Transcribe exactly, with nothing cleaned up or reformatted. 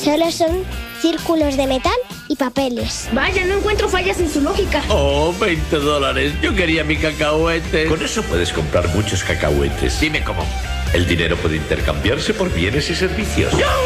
Solo son círculos de metal y papeles. Vaya, no encuentro fallas en su lógica. Oh, veinte dólares. Yo quería mi cacahuete. Con eso puedes comprar muchos cacahuetes. Dime cómo. El dinero puede intercambiarse por bienes y servicios. ¡Yo!